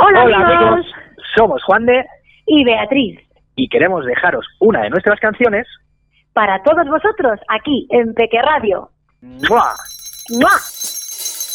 Hola amigos, somos Juan de y Beatriz, y queremos dejaros una de nuestras canciones para todos vosotros aquí en Peque Radio. ¡Mua! ¡Mua!